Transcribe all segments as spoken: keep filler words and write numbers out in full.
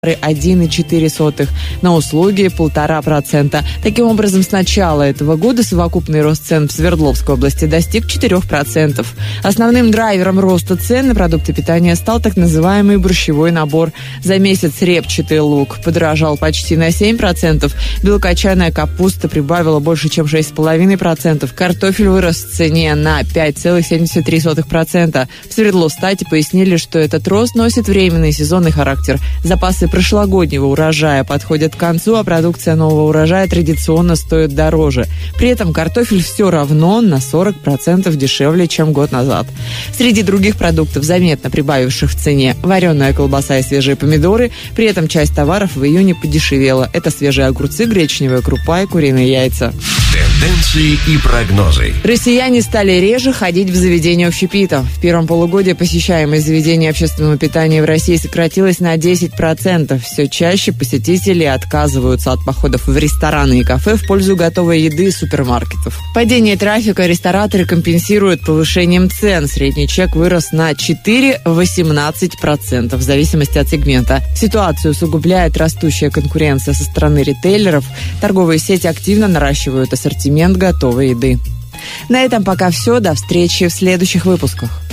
один целых четыре сотых, на услуги полтора процента. Таким образом, с начала этого года совокупный рост цен в Свердловской области достиг четырех процентов. Основным драйвером роста цен на продукты питания стал так называемый борщевой набор. За месяц репчатый лук подорожал почти на семь процентов, белокочанная капуста прибавила больше, чем шесть целых пять десятых процента, картофель вырос в цене на пять целых семьдесят три сотых процента. В Свердловстате пояснили, что этот рост носит временный сезонный характер. Запасы прошлогоднего урожая подходят к концу, а продукция нового урожая традиционно стоит дороже. При этом картофель все равно на сорок процентов дешевле, чем год назад. Среди других продуктов, заметно прибавивших в цене, вареная колбаса и свежие помидоры. При этом часть товаров в июне подешевела. Это свежие огурцы, гречневая крупа и куриные яйца. Тенденции и прогнозы. Россияне стали реже ходить в заведения общепита. В первом полугодии посещаемость заведений общественного питания в России сократилась на десять процентов. Все чаще посетители отказываются от походов в рестораны и кафе в пользу готовой еды из супермаркетов. Падение трафика рестораторы компенсируют повышением цен. Средний чек вырос на четыре целых восемнадцать сотых процента в зависимости от сегмента. Ситуацию усугубляет растущая конкуренция со стороны ритейлеров. Торговые сети активно наращивают ассортимент готовой еды. На этом пока все. До встречи в следующих выпусках.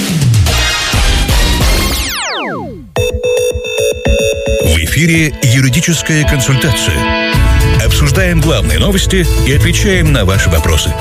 В эфире юридическая консультация. Обсуждаем главные новости и отвечаем на ваши вопросы.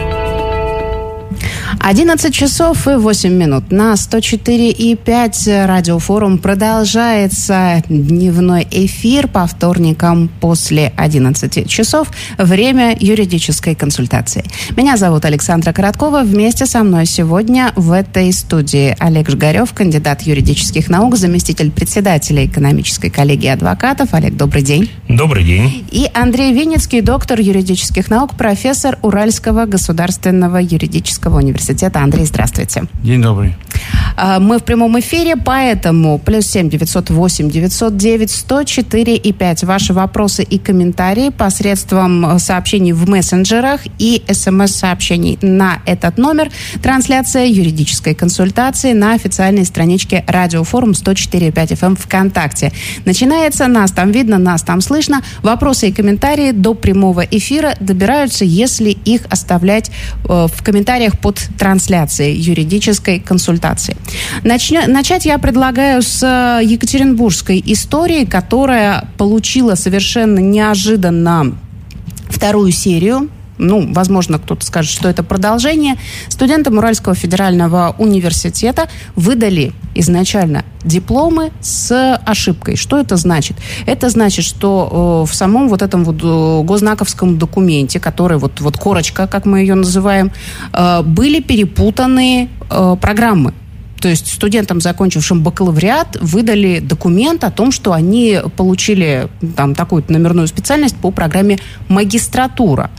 одиннадцать часов и восемь минут. На сто четыре и пять радиофорум продолжается дневной эфир по вторникам после одиннадцати часов. Время юридической консультации. Меня зовут Александра Короткова. Вместе со мной сегодня в этой студии Олег Жигарев, кандидат юридических наук, заместитель председателя экономической коллегии адвокатов. Олег, добрый день. Добрый день. И Андрей Винницкий, доктор юридических наук, профессор Уральского государственного юридического университета. Андрей, здравствуйте. День добрый. Мы в прямом эфире, поэтому плюс семь девятьсот восемь девятьсот девять сто четыре и пять. Ваши вопросы и комментарии посредством сообщений в мессенджерах и смс-сообщений на этот номер. Трансляция юридической консультации на официальной страничке Радиофорум сто четыре и пять эф эм ВКонтакте. Начинается, нас там видно, нас там слышно. Вопросы и комментарии до прямого эфира добираются, если их оставлять э, в комментариях под трансляцией юридической консультации. Начня... Начать я предлагаю с екатеринбургской истории, которая получила совершенно неожиданно вторую серию. Ну, возможно, кто-то скажет, что это продолжение. Студентам Уральского федерального университета выдали изначально дипломы с ошибкой. Что это значит? Это значит, что э, в самом вот этом вот э, госзнаковском документе, который вот, вот корочка, как мы ее называем, э, были перепутаны э, программы. То есть студентам, закончившим бакалавриат, выдали документ о том, что они получили там такую-то номерную специальность по программе магистратура.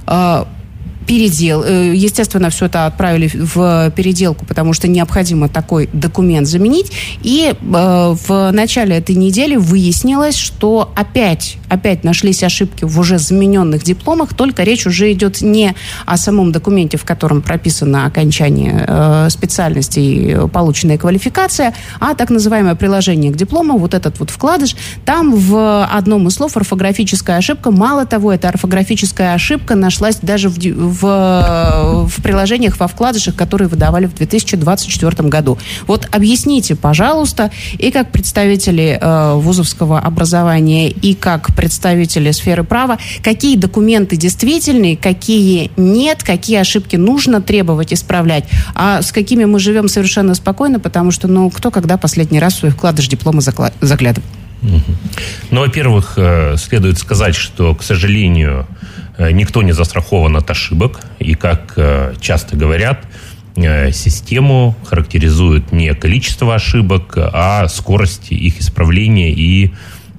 Передел, естественно, все это отправили в переделку, потому что необходимо такой документ заменить. И э, в начале этой недели выяснилось, что опять, опять нашлись ошибки в уже замененных дипломах, только речь уже идет не о самом документе, в котором прописано окончание э, специальности и полученная квалификация, а так называемое приложение к диплому, вот этот вот вкладыш. Там в одном из слов орфографическая ошибка. Мало того, эта орфографическая ошибка нашлась даже в, в В, в приложениях, во вкладышах, которые выдавали в две тысячи двадцать четвёртом году. Вот объясните, пожалуйста, и как представители э, вузовского образования, и как представители сферы права, какие документы действительные, какие нет, какие ошибки нужно требовать исправлять, а с какими мы живем совершенно спокойно, потому что, ну, кто когда последний раз в свой вкладыш диплома закла- заглядывал? Ну, во-первых, следует сказать, что, к сожалению, никто не застрахован от ошибок. И, как часто говорят, систему характеризует не количество ошибок, а скорость их исправления и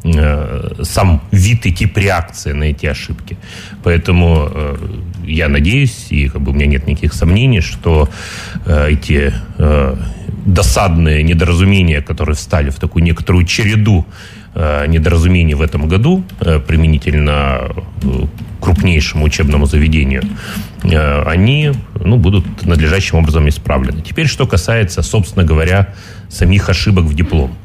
сам вид и тип реакции на эти ошибки. Поэтому я надеюсь, и как бы у меня нет никаких сомнений, что эти досадные недоразумения, которые встали в такую некоторую череду недоразумений в этом году применительно крупнейшему учебному заведению, они ну, будут надлежащим образом исправлены. Теперь, что касается, собственно говоря, самих ошибок в диплом.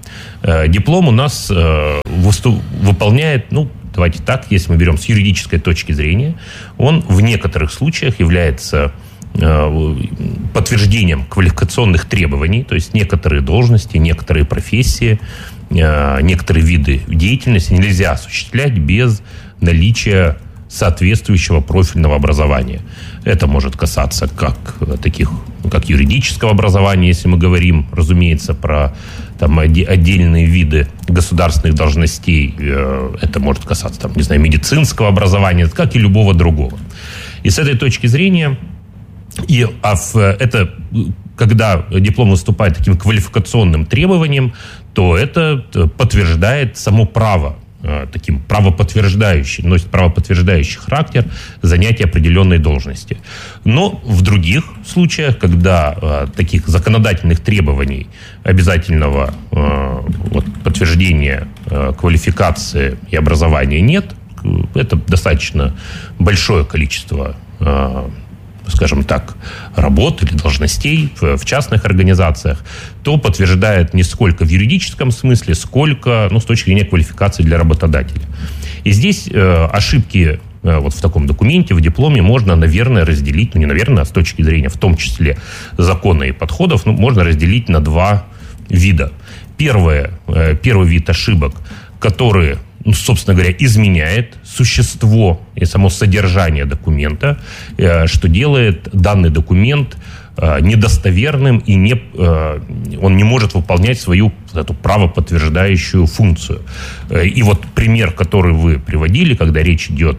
Диплом у нас выполняет, ну, давайте так, если мы берем с юридической точки зрения, он в некоторых случаях является подтверждением квалификационных требований, то есть некоторые должности, некоторые профессии, некоторые виды деятельности нельзя осуществлять без наличия соответствующего профильного образования. Это может касаться как таких, как юридического образования, если мы говорим, разумеется, про там, отдельные виды государственных должностей. Это может касаться, там, не знаю, медицинского образования, как и любого другого. И с этой точки зрения, и, а в, это, когда диплом выступает таким квалификационным требованием, то это подтверждает само право, таким правоподтверждающий, носит правоподтверждающий характер занятия определенной должности. Но в других случаях, когда э, таких законодательных требований обязательного э, вот, подтверждения э, квалификации и образования нет, это достаточно большое количество э, скажем так, работ или должностей в, в частных организациях, то подтверждает не сколько в юридическом смысле, сколько, ну, с точки зрения квалификации для работодателя. И здесь э, ошибки э, вот в таком документе, в дипломе можно, наверное, разделить, ну, не наверное, а с точки зрения, в том числе, закона и подходов, ну, можно разделить на два вида. Первое, э, первый вид ошибок, которые, ну, собственно говоря, изменяет существо и само содержание документа, что делает данный документ недостоверным, и не, он не может выполнять свою эту правоподтверждающую функцию. И вот пример, который вы приводили, когда речь идет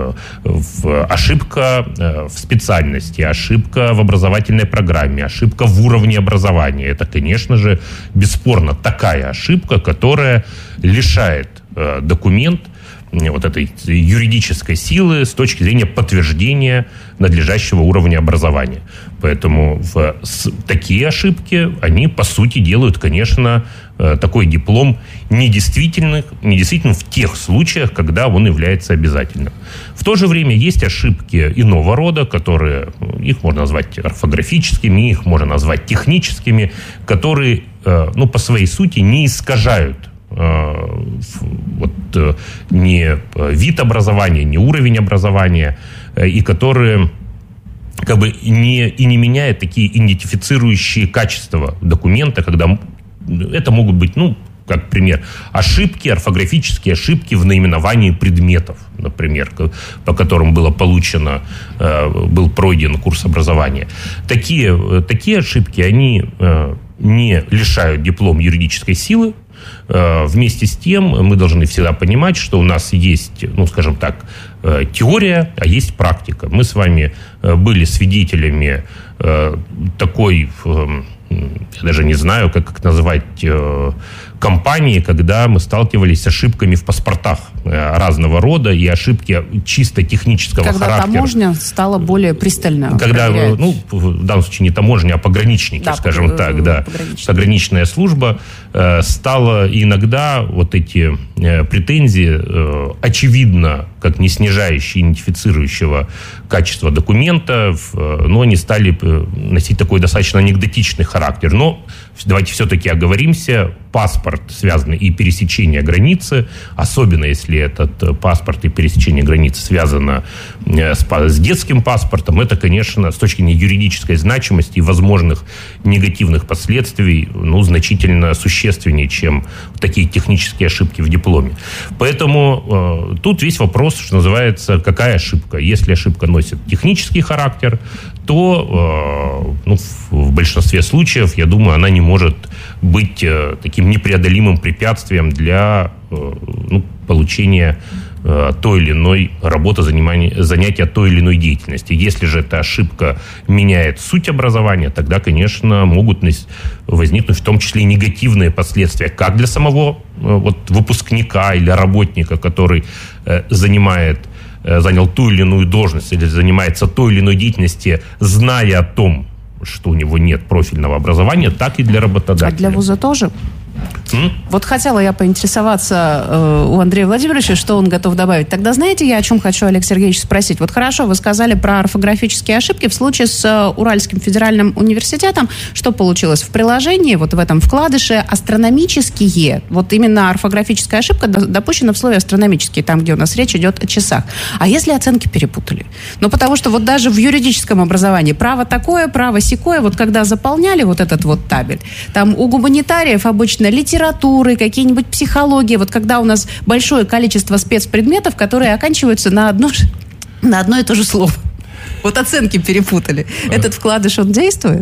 в ошибка в специальности, ошибка в образовательной программе, ошибка в уровне образования, это, конечно же, бесспорно такая ошибка, которая лишает документ вот этой юридической силы с точки зрения подтверждения надлежащего уровня образования. Поэтому в, с, такие ошибки, они, по сути, делают, конечно, такой диплом недействительным, недействительным в тех случаях, когда он является обязательным. В то же время есть ошибки иного рода, которые, их можно назвать орфографическими, их можно назвать техническими, которые, ну, по своей сути не искажают вот не вид образования, не уровень образования, и которые как бы не, и не меняют такие идентифицирующие качества документа, когда это могут быть, ну, как пример, ошибки, орфографические ошибки в наименовании предметов, например, по которым было получено, был пройден курс образования. Такие, такие ошибки, они не лишают диплом юридической силы. Вместе с тем мы должны всегда понимать, что у нас есть, ну, скажем так, теория, а есть практика. Мы с вами были свидетелями такой, я даже не знаю, как это назвать, компании, когда мы сталкивались с ошибками в паспортах разного рода и ошибки чисто технического когда характера. Когда таможня стала более пристально Когда, проверять. ну, в данном случае не таможня, а пограничники, да, скажем так, да. Пограничная служба э, стала иногда вот эти э, претензии, э, очевидно, как не снижающие, идентифицирующего качества документа, э, но они стали носить такой достаточно анекдотичный характер. Но давайте все-таки оговоримся, паспорт, связанный и пересечение границы, особенно если этот паспорт и пересечение границы связано с, с детским паспортом, это, конечно, с точки зрения юридической значимости и возможных негативных последствий, ну, значительно существеннее, чем такие технические ошибки в дипломе. Поэтому э, тут весь вопрос, что называется, какая ошибка. Если ошибка носит технический характер, то э, ну, в, в большинстве случаев, я думаю, она не может быть э, таким непреодолимым препятствием для э, ну, получения э, той или иной работы, занимания, занятия той или иной деятельности. Если же эта ошибка меняет суть образования, тогда, конечно, могут возникнуть в том числе и негативные последствия как для самого э, вот, выпускника или работника, который э, занимает занял ту или иную должность или занимается той или иной деятельностью, зная о том, что у него нет профильного образования, так и для работодателя. А для вуза тоже? М? Вот хотела я поинтересоваться э, у Андрея Владимировича, что он готов добавить. Тогда знаете, я о чем хочу, Олег Сергеевич, спросить? Вот хорошо, вы сказали про орфографические ошибки. В случае с э, Уральским федеральным университетом, что получилось? В приложении, вот в этом вкладыше астрономические, вот именно орфографическая ошибка допущена в слове астрономические, там, где у нас речь идет о часах. А если оценки перепутали? Ну, потому что вот даже в юридическом образовании право такое, право сякое, вот когда заполняли вот этот вот табель, там у гуманитариев обычно литературы, какие-нибудь психологии, вот когда у нас большое количество спецпредметов, которые оканчиваются на одно, на одно и то же слово. Вот оценки перепутали. Этот вкладыш, он действует?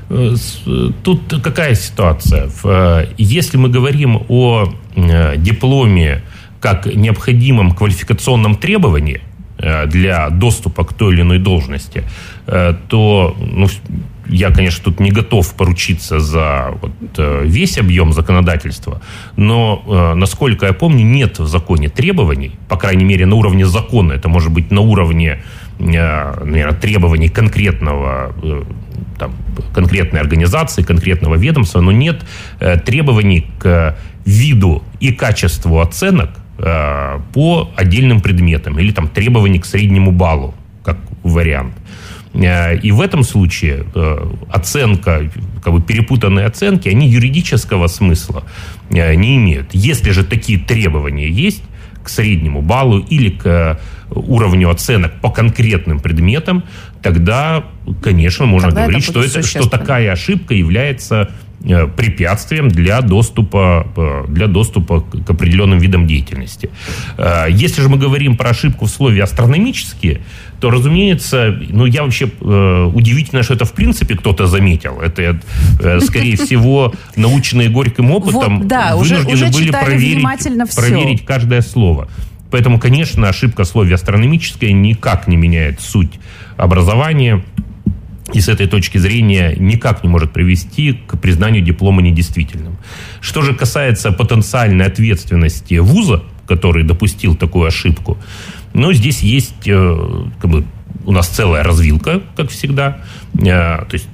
Тут какая ситуация? Если мы говорим о дипломе как необходимом квалификационном требовании для доступа к той или иной должности, то, ну, я, конечно, тут не готов поручиться за вот, весь объем законодательства, но, насколько я помню, нет в законе требований, по крайней мере, на уровне закона, это может быть на уровне, наверное, требований конкретного, там, конкретной организации, конкретного ведомства, но нет требований к виду и качеству оценок по отдельным предметам или там требований к среднему баллу, как вариант. И в этом случае оценка, как бы перепутанные оценки, они юридического смысла не имеют. Если же такие требования есть к среднему баллу или к уровню оценок по конкретным предметам, тогда, конечно, можно тогда говорить, это что, это, что такая ошибка является препятствием для доступа, для доступа к определенным видам деятельности. Если же мы говорим про ошибку в слове «астрономические», то, разумеется, ну, я вообще удивительно, что это в принципе кто-то заметил. Это, скорее всего, научные горьким опытом вот, да, вынуждены уже, уже были проверить, проверить каждое слово. Поэтому, конечно, ошибка в слове «астрономическое» никак не меняет суть образования и с этой точки зрения никак не может привести к признанию диплома недействительным. Что же касается потенциальной ответственности вуза, который допустил такую ошибку, ну, здесь есть как бы, у нас целая развилка, как всегда. То есть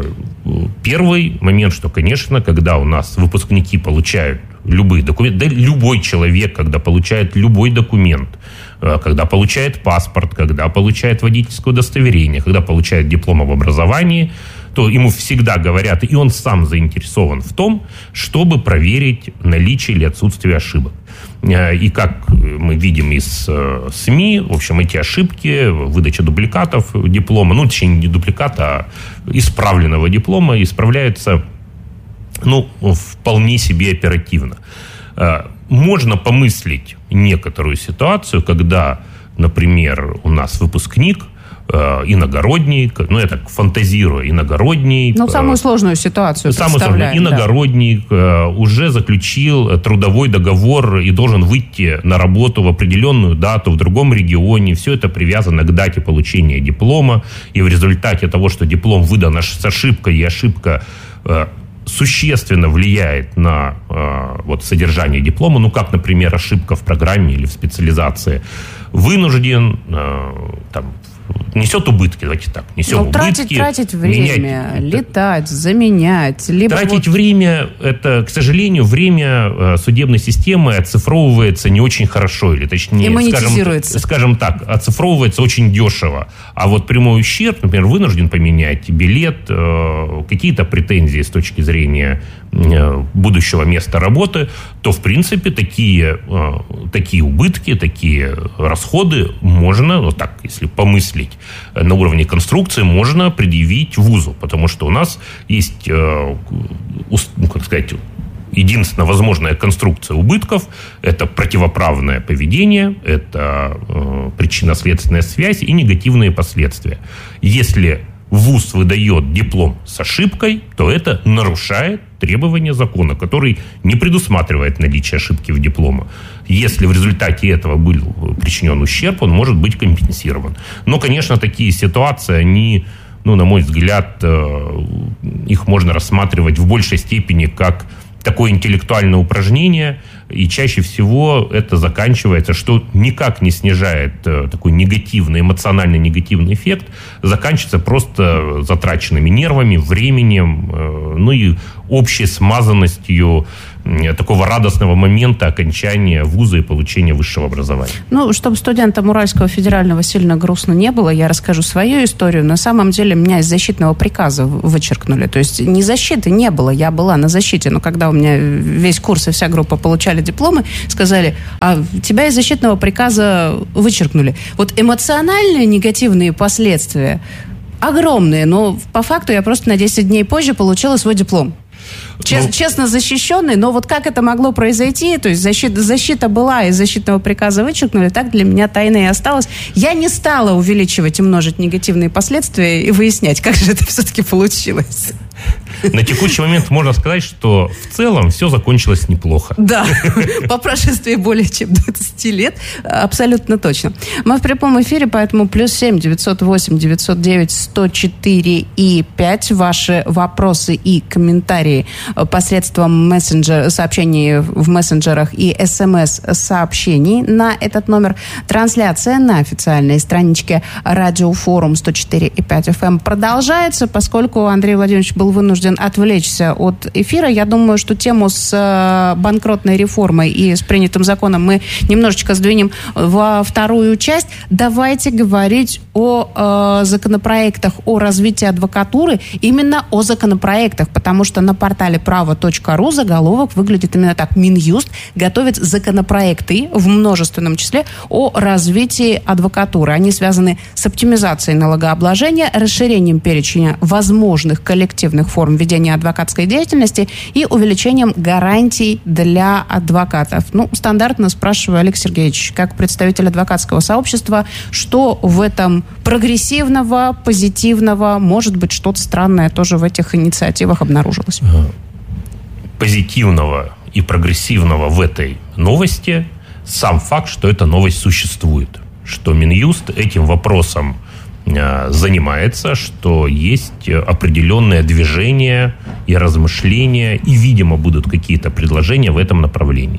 первый момент, что, конечно, когда у нас выпускники получают любые документы, да любой человек, когда получает любой документ, когда получает паспорт, когда получает водительское удостоверение, когда получает диплом об образовании, то ему всегда говорят, и он сам заинтересован в том, чтобы проверить наличие или отсутствие ошибок. И как мы видим из СМИ, в общем, эти ошибки, выдача дубликатов диплома, ну, точнее, не дубликата, а исправленного диплома, исправляются, ну, вполне себе оперативно. Можно помыслить некоторую ситуацию, когда, например, у нас выпускник, иногородний, ну, я так фантазирую, иногородний. Ну, самую сложную ситуацию самую сложную. Иногородний да. уже заключил трудовой договор и должен выйти на работу в определенную дату в другом регионе. Все это привязано к дате получения диплома. И в результате того, что диплом выдан с ошибкой, и ошибка существенно влияет на э, вот, содержание диплома, ну, как, например, ошибка в программе или в специализации, вынужден э, там, несет убытки, давайте так, несет убытки. Тратить, тратить время, менять, летать, заменять. Либо тратить вот... время, это, к сожалению, время судебной системы оцифровывается не очень хорошо, или точнее, скажем, скажем так, оцифровывается очень дешево. А вот прямой ущерб, например, вынужден поменять билет, какие-то претензии с точки зрения будущего места работы, то, в принципе, такие, такие убытки, такие расходы можно, вот так, если помыслить на уровне конструкции, можно предъявить вузу, потому что у нас есть, ну, как сказать, единственная возможная конструкция убытков – это противоправное поведение, это э, причинно-следственная связь и негативные последствия. Если вуз выдает диплом с ошибкой, то это нарушает требования закона, который не предусматривает наличие ошибки в дипломе. Если в результате этого был причинен ущерб, он может быть компенсирован. Но, конечно, такие ситуации, они, ну, на мой взгляд, их можно рассматривать в большей степени как такое интеллектуальное упражнение, И чаще всего это заканчивается, что никак не снижает такой негативный, эмоционально негативный эффект, заканчивается просто затраченными нервами, временем, ну и общей смазанностью такого радостного момента окончания вуза и получения высшего образования. Ну, чтобы студентам Уральского федерального сильно грустно не было, я расскажу свою историю. На самом деле меня из защитного приказа вычеркнули. То есть ни защиты не было, я была на защите. Но когда у меня весь курс и вся группа получали дипломы, сказали, а тебя из защитного приказа вычеркнули. Вот эмоциональные негативные последствия огромные, но по факту я просто на десять дней позже получила свой диплом. Чест, ну, честно защищенный, но вот как это могло произойти, то есть защита, защита была, из защитного приказа вычеркнули, так для меня тайна и осталась. Я не стала увеличивать и множить негативные последствия и выяснять, как же это все-таки получилось. На текущий момент можно сказать, что в целом все закончилось неплохо. Да, по прошествии более чем двадцати лет, абсолютно точно. Мы в прямом эфире, поэтому плюс семь девятьсот восемь девятьсот девять сто четыре и пять. Ваши вопросы и комментарии посредством мессенджер, сообщений в мессенджерах и смс-сообщений на этот номер. Трансляция на официальной страничке Радиофорум сто четыре и пять эф эм продолжается, поскольку Андрей Владимирович был вынужден отвлечься от эфира. Я думаю, что тему с банкротной реформой и с принятым законом мы немножечко сдвинем во вторую часть. Давайте говорить о э, законопроектах, о развитии адвокатуры, именно о законопроектах, потому что на портале право точка ру заголовок выглядит именно так. Минюст готовит законопроекты в множественном числе о развитии адвокатуры. Они связаны с оптимизацией налогообложения, расширением перечня возможных коллективных форм ведения адвокатской деятельности и увеличением гарантий для адвокатов. Ну, стандартно спрашиваю, Алексей Сергеевич, как представитель адвокатского сообщества, что в этом прогрессивного, позитивного, может быть, что-то странное тоже в этих инициативах обнаружилось? Позитивного и прогрессивного в этой новости сам факт, что эта новость существует, что Минюст этим вопросом занимается, что есть определенное движение и размышления, и, видимо, будут какие-то предложения в этом направлении.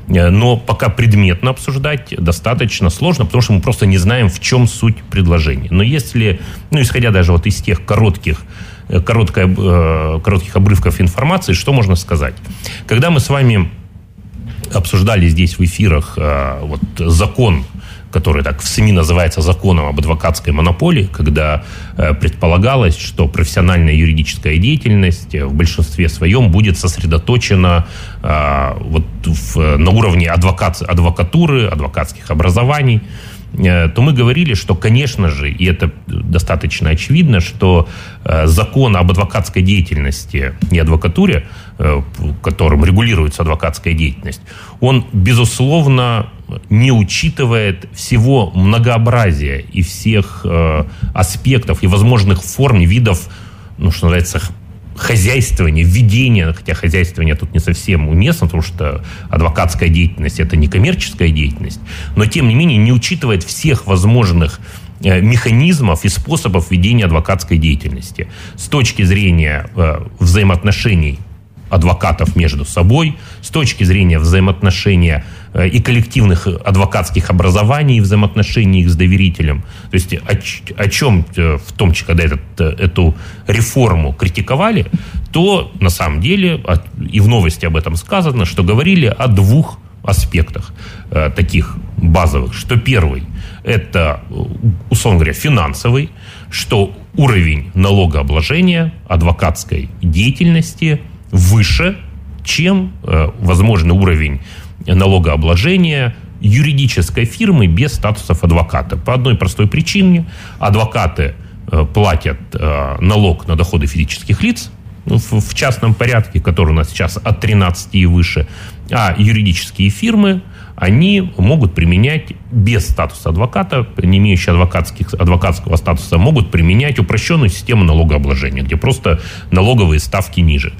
Но пока предметно обсуждать достаточно сложно, потому что мы просто не знаем, в чем суть предложения. Но если, ну, исходя даже вот из тех коротких, короткое, коротких обрывков информации, что можно сказать? Когда мы с вами обсуждали здесь в эфирах вот, закон, который так в СМИ называется законом об адвокатской монополии, когда э, предполагалось, что профессиональная юридическая деятельность в большинстве своем будет сосредоточена э, вот в, на уровне адвокат, адвокатуры, адвокатских образований, э, то мы говорили, что, конечно же, и это достаточно очевидно, что э, закон об адвокатской деятельности и адвокатуре, э, которым регулируется адвокатская деятельность, он, безусловно, не учитывает всего многообразия и всех э, аспектов и возможных форм и видов, ну, что называется, хозяйствования, ведения, хотя хозяйствование тут не совсем уместно, потому что адвокатская деятельность – это не коммерческая деятельность, но, тем не менее, не учитывает всех возможных э, механизмов и способов ведения адвокатской деятельности с точки зрения э, взаимоотношений адвокатов между собой, с точки зрения взаимоотношения и коллективных адвокатских образований, и взаимоотношений их с доверителем. То есть о, о чем, в том числе, когда этот, эту реформу критиковали, то на самом деле, и в новости об этом сказано, что говорили о двух аспектах таких базовых. Что первый – это, условно говоря, финансовый, что уровень налогообложения адвокатской деятельности выше, чем э, возможный уровень налогообложения юридической фирмы без статусов адвоката. По одной простой причине. Адвокаты э, платят э, налог на доходы физических лиц в, в частном порядке, который у нас сейчас от тринадцати и выше, а юридические фирмы, они могут применять без статуса адвоката, не имеющие адвокатских, адвокатского статуса, могут применять упрощенную систему налогообложения, где просто налоговые ставки ниже.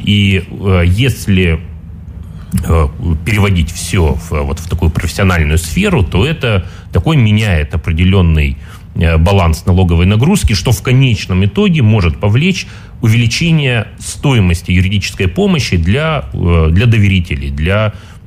И э, если э, переводить все в, вот, в такую профессиональную сферу, то это такой меняет определенный э, баланс налоговой нагрузки, что в конечном итоге может повлечь увеличение стоимости юридической помощи для, э, для доверителей, для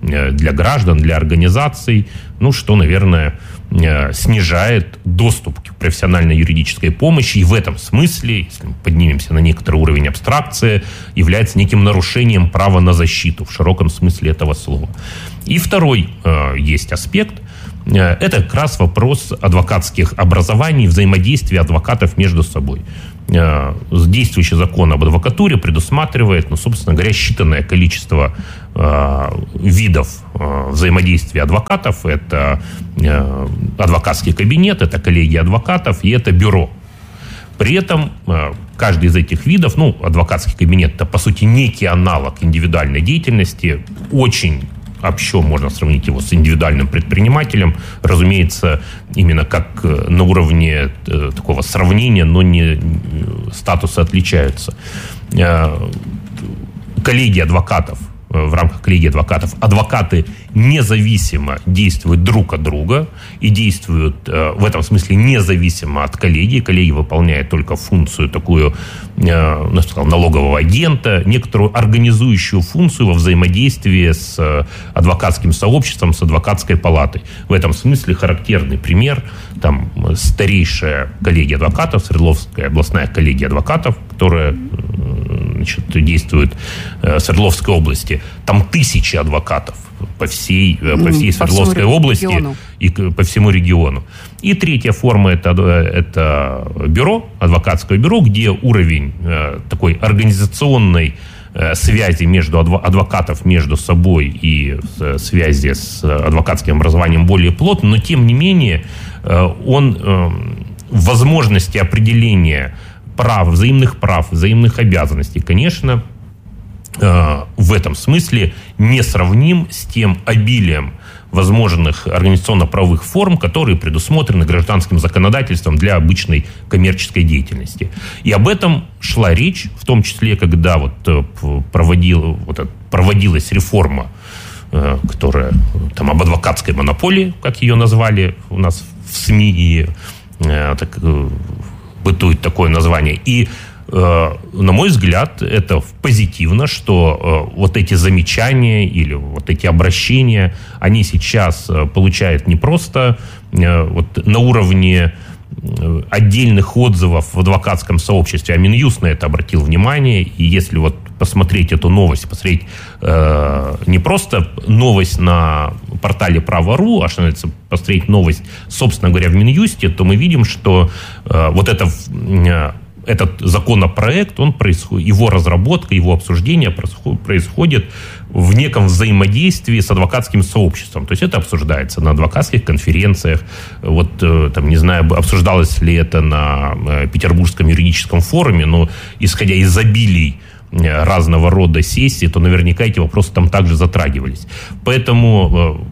для граждан, для организаций, ну, что, наверное, снижает доступ к профессиональной юридической помощи, и в этом смысле, если мы поднимемся на некоторый уровень абстракции, является неким нарушением права на защиту в широком смысле этого слова. И второй э, есть аспект, э, это как раз вопрос адвокатских образований, взаимодействия адвокатов между собой. Э, действующий закон об адвокатуре предусматривает, ну, собственно говоря, считанное количество э, видов э, взаимодействия адвокатов. Это э, адвокатский кабинет, это коллегия адвокатов и это бюро. При этом э, каждый из этих видов, ну, адвокатский кабинет, это, по сути, некий аналог индивидуальной деятельности, очень общо можно сравнить его с индивидуальным предпринимателем, разумеется, именно как на уровне э, такого сравнения, но не статусы отличаются. Э, коллегия адвокатов, в рамках коллегии адвокатов, адвокаты независимо действуют друг от друга и действуют э, в этом смысле независимо от коллегии. Коллегия выполняет только функцию такую, э, ну, сказал, налогового агента, некоторую организующую функцию во взаимодействии с э, адвокатским сообществом, с адвокатской палатой. В этом смысле характерный пример, там, старейшая коллегия адвокатов, Свердловская областная коллегия адвокатов, которая э, значит, действует э, в Свердловской области. Там тысячи адвокатов по всей, по всей по Свердловской области региону. И по всему региону. И третья форма это, это бюро, адвокатское бюро, где уровень э, такой организационной э, связи между адвокатов между собой и э, связи с адвокатским образованием более плотный, но тем не менее э, он э, в возможности определения прав, взаимных прав, взаимных обязанностей, конечно, в этом смысле несравним с тем обилием возможных организационно-правовых форм, которые предусмотрены гражданским законодательством для обычной коммерческой деятельности. И об этом шла речь, в том числе, когда вот проводил, вот проводилась реформа, которая там об адвокатской монополии, как ее назвали у нас в СМИ, и так, бытует такое название. И на мой взгляд, это позитивно, что вот эти замечания или вот эти обращения, они сейчас получают не просто вот на уровне отдельных отзывов в адвокатском сообществе, а Минюст на это обратил внимание. И если вот посмотреть эту новость, посмотреть э, не просто новость на портале Право.ру, а что называется, посмотреть новость, собственно говоря, в Минюсте, то мы видим, что э, вот это э, этот законопроект, он происходит, его разработка, его обсуждение происходит в неком взаимодействии с адвокатским сообществом. То есть это обсуждается на адвокатских конференциях. Вот, там, не знаю, обсуждалось ли это на Петербургском юридическом форуме, но исходя из обилий разного рода сессий, то наверняка эти вопросы там также затрагивались. Поэтому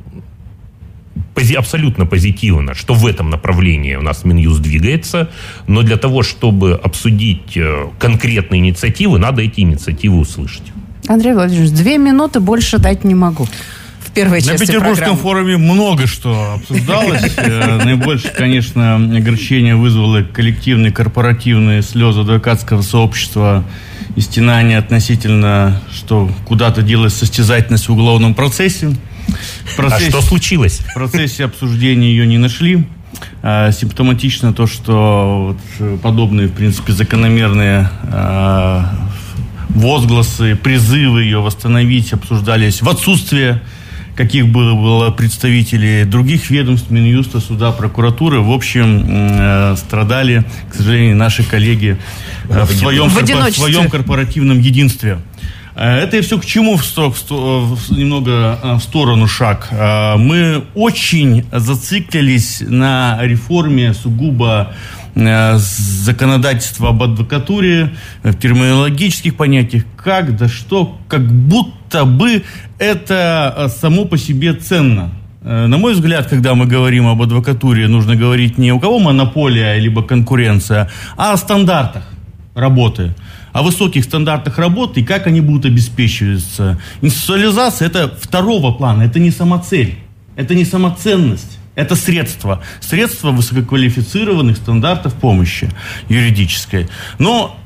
абсолютно позитивно, что в этом направлении у нас Минюст двигается, но для того, чтобы обсудить конкретные инициативы, надо эти инициативы услышать. Андрей Владимирович, две минуты больше дать не могу. В первой части На Петербургском программы. форуме много что обсуждалось. Наибольшее, конечно, огорчение вызвало коллективные корпоративные слезы адвокатского сообщества и стенания относительно, что куда-то делать состязательность в уголовном процессе. Процессе, а что случилось? В процессе обсуждения ее не нашли. А, симптоматично то, что вот, подобные, в принципе, закономерные а, возгласы, призывы ее восстановить обсуждались в отсутствие каких было, было представителей других ведомств, Минюста, суда, прокуратуры. В общем, э, страдали, к сожалению, наши коллеги э, в, своем, в, корпо- в своем корпоративном единстве. Это и все к чему в сто, в сто, в, немного в сторону шаг. Мы очень зациклились на реформе сугубо законодательства об адвокатуре, в терминологических понятиях, как, да что, как будто бы это само по себе ценно. На мой взгляд, когда мы говорим об адвокатуре, нужно говорить не у кого монополия, либо конкуренция, а о стандартах работы, о высоких стандартах работы и как они будут обеспечиваться. Институциализация – это второго плана, это не самоцель, это не самоценность, это средство. Средство высококвалифицированных стандартов помощи юридической. Но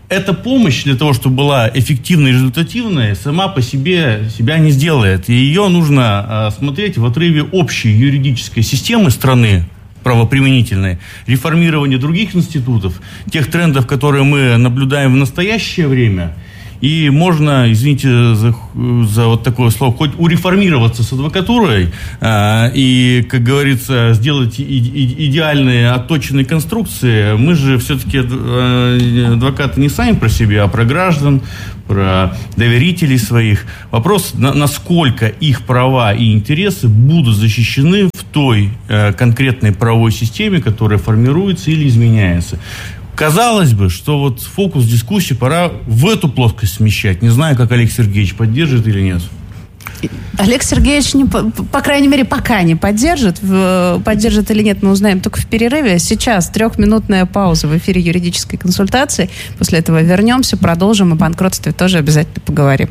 эта помощь для того, чтобы была эффективной и результативной, сама по себе себя не сделает. И ее нужно смотреть в отрыве общей юридической системы страны, правоприменительной, реформирование других институтов, тех трендов, которые мы наблюдаем в настоящее время. И можно, извините за, за вот такое слово, хоть уреформироваться с адвокатурой э, и, как говорится, сделать и, и, идеальные отточенные конструкции. Мы же все-таки э, адвокаты не сами про себя, а про граждан, про доверителей своих. Вопрос, на, насколько их права и интересы будут защищены в той э, конкретной правовой системе, которая формируется или изменяется. Казалось бы, что вот фокус дискуссии пора в эту плоскость смещать. Не знаю, как Олег Сергеевич поддержит или нет. Олег Сергеевич, не, по, по крайней мере, пока не поддержит. Поддержит или нет, мы узнаем только в перерыве. Сейчас трехминутная пауза в эфире юридической консультации. После этого вернемся, продолжим. О банкротстве тоже обязательно поговорим.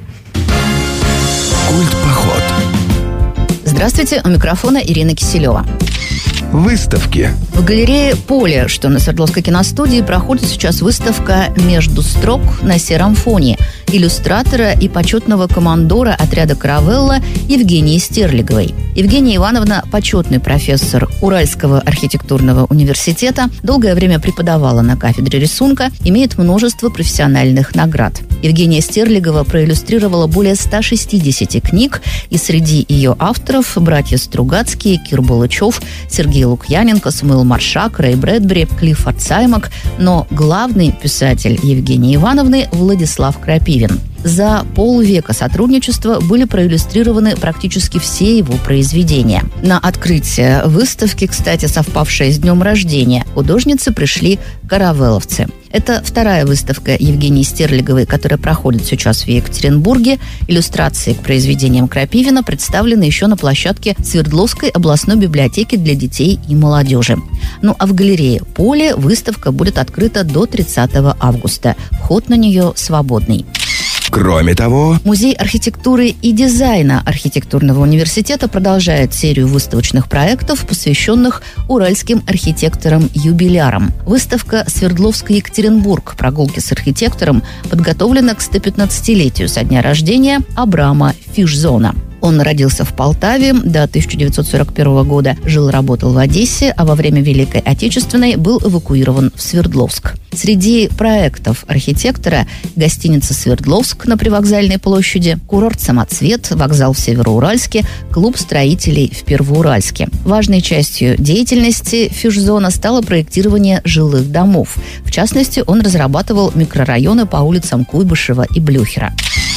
Культпоход. Здравствуйте, у микрофона Ирина Киселева. Выставки. В галерее «Поле», что на Свердловской киностудии, проходит сейчас выставка «Между строк» на сером фоне иллюстратора и почетного командора отряда «Каравелла» Евгении Стерлиговой. Евгения Ивановна – почетный профессор Уральского архитектурного университета, долгое время преподавала на кафедре рисунка, имеет множество профессиональных наград. Евгения Стерлигова проиллюстрировала более ста шестидесяти книг, и среди ее авторов братья Стругацкие, Кир Булычев, Сергей Лукьяненко, Самуил Маршак, Рэй Брэдбери, Клиффорд Саймак, но главный писатель Евгении Ивановны – Владислав Крапивин. За полвека сотрудничества были проиллюстрированы практически все его произведения. На открытие выставки, кстати, совпавшее с днем рождения, художницы пришли каравелловцы. Это вторая выставка Евгении Стерлиговой, которая проходит сейчас в Екатеринбурге. Иллюстрации к произведениям Крапивина представлены еще на площадке Свердловской областной библиотеки для детей и молодежи. Ну а в галерее «Поле» выставка будет открыта до тридцатого августа. Вход на нее свободный. Кроме того, Музей архитектуры и дизайна архитектурного университета продолжает серию выставочных проектов, посвященных уральским архитекторам-юбилярам. Выставка «Свердловский Екатеринбург. Прогулки с архитектором» подготовлена к сто пятнадцатилетию со дня рождения Абрама Фишзона. Он родился в Полтаве, до тысяча девятьсот сорок первого года жил и работал в Одессе, а во время Великой Отечественной был эвакуирован в Свердловск. Среди проектов архитектора гостиница «Свердловск» на Привокзальной площади, курорт «Самоцвет», вокзал в Североуральске, клуб строителей в Первоуральске. Важной частью деятельности Фишзона стало проектирование жилых домов. В частности, он разрабатывал микрорайоны по улицам Куйбышева и Блюхера.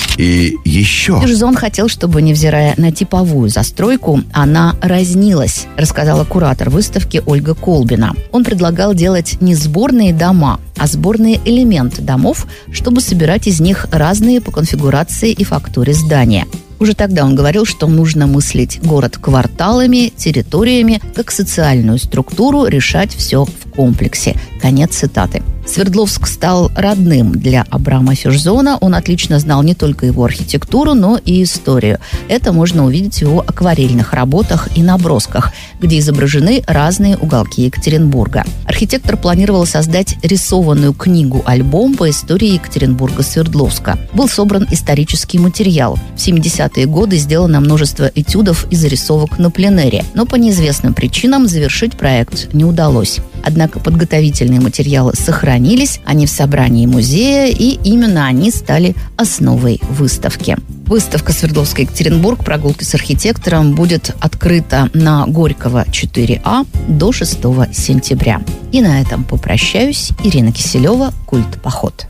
И еще. Фишзон хотел, чтобы, невзирая на типовую застройку, она разнилась, рассказала куратор выставки Ольга Колбина. Он предлагал делать не сборные дома, а сборные элементы домов, чтобы собирать из них разные по конфигурации и фактуре здания. Уже тогда он говорил, что нужно мыслить город кварталами, территориями, как социальную структуру, решать все в комплексе. Конец цитаты. Свердловск стал родным для Абрама Фишзона. Он отлично знал не только его архитектуру, но и историю. Это можно увидеть в его акварельных работах и набросках, где изображены разные уголки Екатеринбурга. Архитектор планировал создать рисованную книгу-альбом по истории Екатеринбурга-Свердловска. Был собран исторический материал. В семидесятые годы сделано множество этюдов и зарисовок на пленэре, но по неизвестным причинам завершить проект не удалось. Однако подготовительные материалы сохранились, они в собрании музея, и именно они стали основой выставки. Выставка «Свердловский Екатеринбург. Прогулки с архитектором» будет открыта на Горького четыре А до шестого сентября. И на этом попрощаюсь. Ирина Киселева, Культпоход.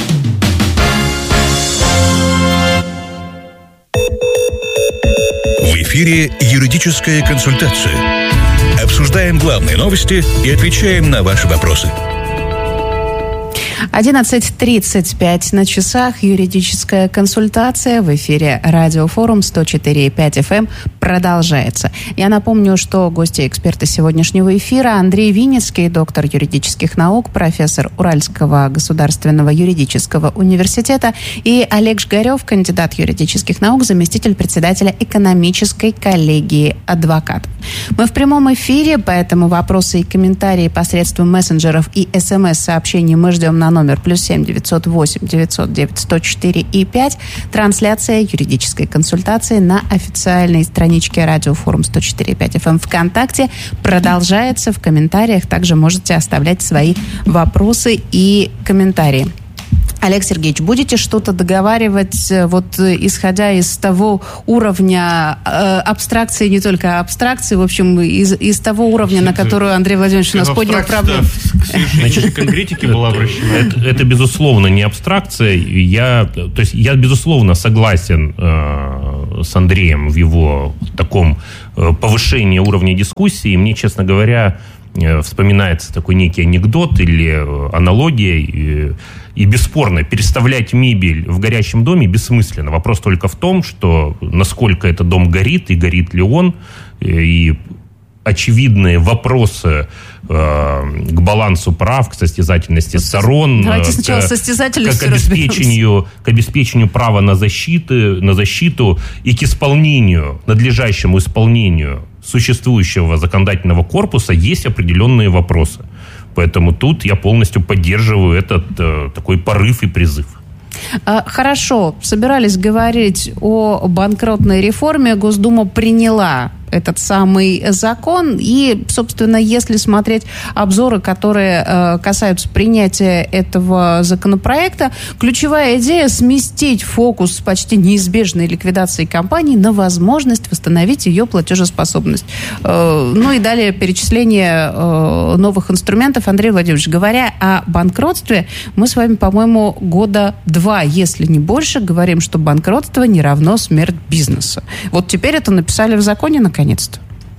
В эфире юридическая консультация. Обсуждаем главные новости и отвечаем на ваши вопросы. одиннадцать тридцать пять на часах. Юридическая консультация в эфире Радиофорум сто четыре и пять эф эм продолжается. Я напомню, что гости и эксперты сегодняшнего эфира: Андрей Винницкий, доктор юридических наук, профессор Уральского государственного юридического университета, и Олег Жгарев, кандидат юридических наук, заместитель председателя экономической коллегии адвокатов. Мы в прямом эфире, поэтому вопросы и комментарии посредством мессенджеров и смс-сообщений мы ждем на номер плюс семь девятьсот восемь девятьсот девять сто четыре и пять. Трансляция юридической консультации на официальной страничке Радиофорум сто четыре и пять эф эм ВКонтакте продолжается. В комментариях также можете оставлять свои вопросы и комментарии. Олег Сергеевич, будете что-то договаривать, вот исходя из того уровня э, абстракции, не только абстракции, в общем, из, из того уровня, на который Андрей Владимирович у нас поднял проблему? Значит, конкретики была обращена. Это, это, безусловно, не абстракция. Я, то есть, я, безусловно, согласен э, с Андреем в его таком э, повышении уровня дискуссии. Мне, честно говоря, э, вспоминается такой некий анекдот или э, аналогия. И, и бесспорно, переставлять мебель в горящем доме бессмысленно. Вопрос только в том, что насколько этот дом горит, и горит ли он, и очевидные вопросы э, к балансу прав, к состязательности сторон, Давайте сначала к, состязательностью к, обеспечению, к обеспечению права на защиту, на защиту и к исполнению, надлежащему исполнению существующего законодательного корпуса есть определенные вопросы. Поэтому тут я полностью поддерживаю этот э, такой порыв и призыв. Хорошо, собирались говорить о банкротной реформе. Госдума приняла этот самый закон. И, собственно, если смотреть обзоры, которые э, касаются принятия этого законопроекта, ключевая идея — сместить фокус с почти неизбежной ликвидации компании на возможность восстановить ее платежеспособность. Э, ну и далее перечисление э, новых инструментов. Андрей Владимирович, говоря о банкротстве, мы с вами, по-моему, года два, если не больше, говорим, что банкротство не равно смерть бизнеса. Вот теперь это написали в законе, наконец. Наконец-то.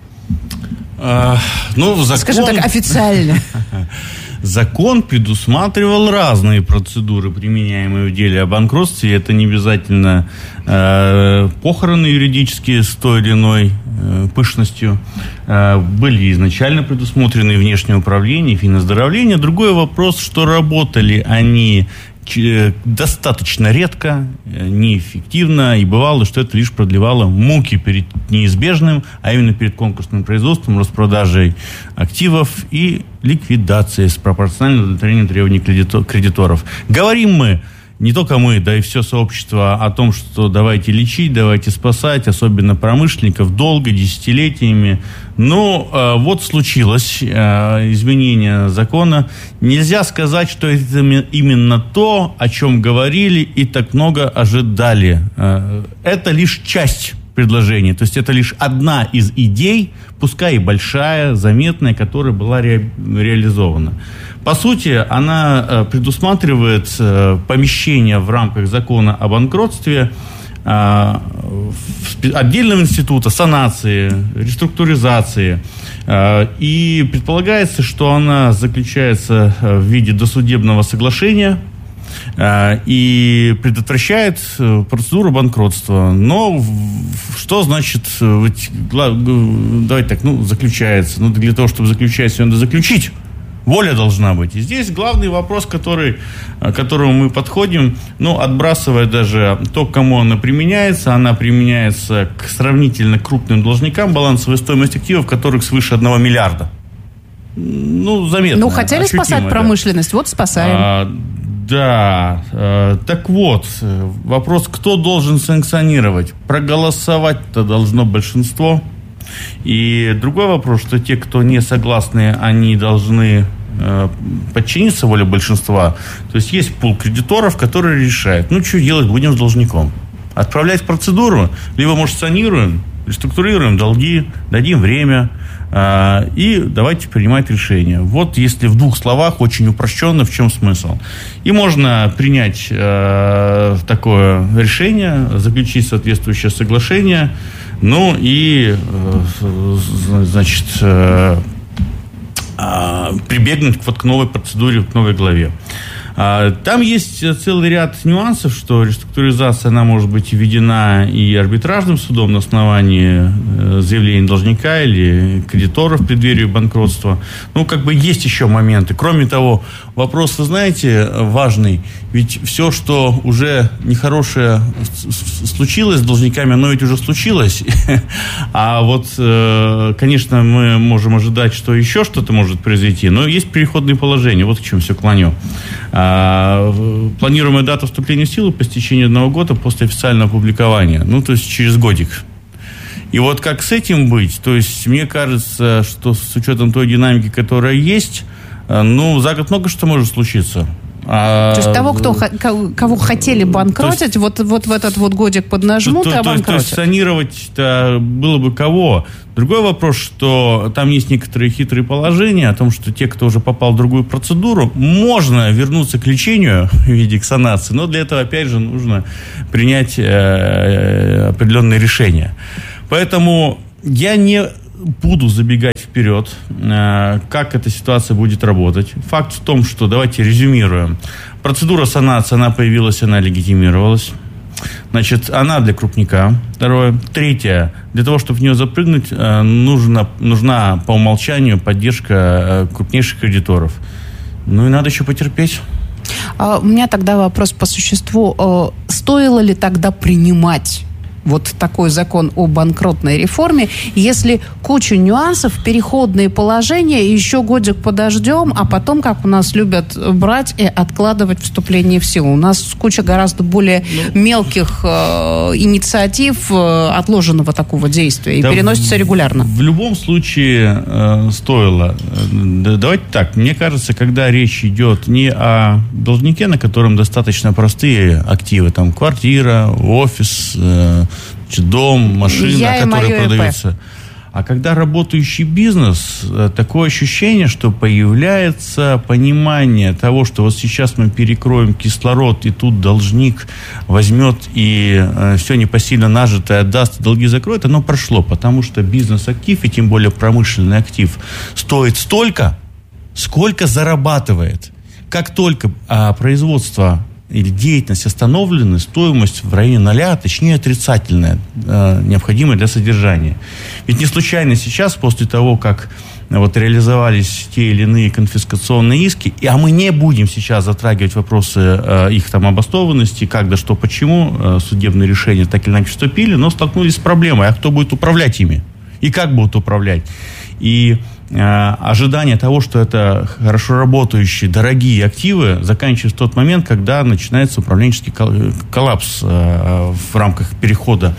А, ну, закон... Скажем так, официально. Закон предусматривал разные процедуры, применяемые в деле о банкротстве. Это не обязательно э, похороны юридические с той или иной э, пышностью. Э, были изначально предусмотрены внешнее управление, финоздоровление. Другой вопрос, что работали они достаточно редко, неэффективно, и бывало, что это лишь продлевало муки перед неизбежным, а именно перед конкурсным производством, распродажей активов и ликвидацией с пропорциональным удовлетворением требований кредиторов. Говорим мы, не только мы, да и все сообщество, о том, что давайте лечить, давайте спасать, особенно промышленников, долго, десятилетиями. Но э, вот случилось э, изменение закона. Нельзя сказать, что это именно то, о чем говорили и так много ожидали. Э, это лишь часть предложения, то есть это лишь одна из идей, пускай и большая, заметная, которая была ре, реализована. По сути, она э, предусматривает э, помещение в рамках закона о банкротстве э, отдельного института санации, реструктуризации. Э, и предполагается, что она заключается в виде досудебного соглашения э, и предотвращает процедуру банкротства. Но что значит, давайте так, ну, заключается. Ну, для того, чтобы заключать, ее надо заключить. Воля должна быть. И здесь главный вопрос, который, к которому мы подходим, ну, отбрасывая даже то, к кому она применяется, она применяется к сравнительно крупным должникам, балансовая стоимость активов, которых свыше одного миллиарда. Ну, заметно. Ну, хотели спасать промышленность, да. Вот спасаем. А, да. А, так вот, вопрос, кто должен санкционировать? Проголосовать-то должно большинство. И другой вопрос, что те, кто не согласны, они должны э, подчиниться воле большинства. То есть есть пул кредиторов, которые решают, ну, что делать будем с должником? Отправлять в процедуру, либо, может, санируем, реструктурируем долги, дадим время э, и давайте принимать решение. Вот если в двух словах, очень упрощенно, в чем смысл. И можно принять э, такое решение, заключить соответствующее соглашение. Ну и, значит, прибегнуть вот к новой процедуре, к новой главе. Там есть целый ряд нюансов, что реструктуризация, она может быть введена и арбитражным судом на основании заявления должника или кредиторов в преддверии банкротства. Ну, как бы есть еще моменты. Кроме того, вопрос, вы знаете, важный. Ведь все, что уже нехорошее случилось с должниками, оно ведь уже случилось. А вот, конечно, мы можем ожидать, что еще что-то может произойти. Но есть переходные положения. Вот к чему все клоню. Планируемая дата вступления в силу по истечении одного года после официального опубликования. Ну, то есть через годик. И вот как с этим быть? То есть мне кажется, что с учетом той динамики, которая есть, ну, за год много что может случиться. А, то есть того, кто, кого хотели банкротить, есть, вот, вот в этот вот годик поднажмут, то, и обанкротят. То, то есть санировать-то было бы кого? Другой вопрос, что там есть некоторые хитрые положения о том, что те, кто уже попал в другую процедуру, можно вернуться к лечению в виде санации, но для этого, опять же, нужно принять э, определенные решения. Поэтому я не буду забегать вперед, как эта ситуация будет работать. Факт в том, что, давайте резюмируем. Процедура санации, она появилась, она легитимировалась. Значит, она для крупника. Второе. Третье. Для того, чтобы в нее запрыгнуть, нужна, нужна по умолчанию поддержка крупнейших кредиторов. Ну и надо еще потерпеть. А у меня тогда вопрос по существу. Стоило ли тогда принимать вот такой закон о банкротной реформе, если кучу нюансов, переходные положения, еще годик подождем, а потом, как у нас любят брать и откладывать вступление в силу. У нас куча гораздо более ну, мелких э, инициатив э, отложенного такого действия и да переносится регулярно. В, в любом случае э, стоило. Давайте так, мне кажется, когда речь идет не о должнике, на котором достаточно простые активы, там квартира, офис, э, дом, машина, которая продается. А когда работающий бизнес, такое ощущение, что появляется понимание того, что вот сейчас мы перекроем кислород, и тут должник возьмет и все непосильно нажитое отдаст, и долги закроет, оно прошло, потому что бизнес-актив, и тем более промышленный актив, стоит столько, сколько зарабатывает. Как только а, производство или деятельность остановлена, стоимость в районе ноля, точнее отрицательная, э, необходимая для содержания. Ведь не случайно сейчас, после того, как э, вот, реализовались те или иные конфискационные иски, и, а мы не будем сейчас затрагивать вопросы э, их там обоснованности, как, да, что, почему э, судебные решения так или иначе вступили, но столкнулись с проблемой, а кто будет управлять ими? И как будут управлять? И ожидание того, что это хорошо работающие, дорогие активы, заканчивается в тот момент, когда начинается управленческий коллапс в рамках перехода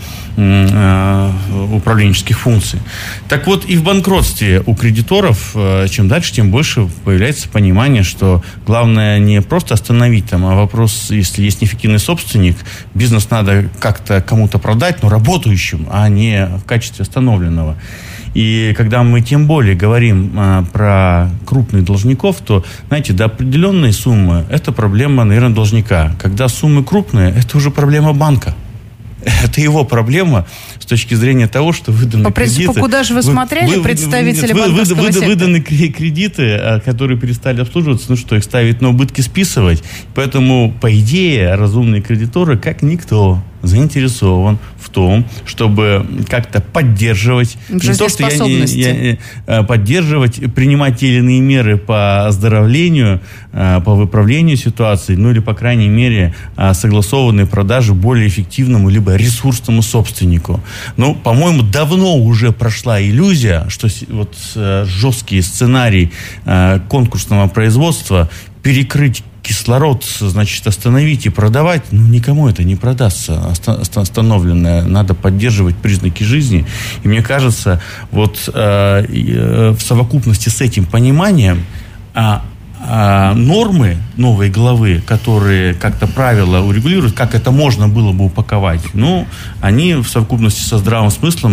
управленческих функций. Так вот, и в банкротстве у кредиторов, чем дальше, тем больше появляется понимание, что главное не просто остановить там, а вопрос, если есть неэффективный собственник, бизнес надо как-то кому-то продать, но работающим, а не в качестве остановленного. И когда мы тем более говорим а, про крупных должников, то, знаете, до определенной суммы это проблема, наверное, должника. Когда суммы крупные, это уже проблема банка. Это его проблема с точки зрения того, что выданы По принципу, кредиты... куда же вы смотрели, вы, представители вы, банковского вы, вы, сектора? Выданы кредиты, которые перестали обслуживаться, ну что, их ставить на убытки, списывать. Поэтому, по идее, разумные кредиторы, как никто, заинтересован в том, чтобы как-то поддерживать, не то, что я, я, я, поддерживать, принимать те или иные меры по оздоровлению, по выправлению ситуации, ну или, по крайней мере, согласованные продажи более эффективному либо ресурсному собственнику. Ну, по-моему, давно уже прошла иллюзия, что вот жесткий сценарий конкурсного производства перекрыть кислород, значит, остановить и продавать, ну, никому это не продастся, остановленное. Надо поддерживать признаки жизни. И мне кажется, вот э, э, в совокупности с этим пониманием э, э, нормы новой главы, которые как-то правила урегулируют, как это можно было бы упаковать, ну, они в совокупности со здравым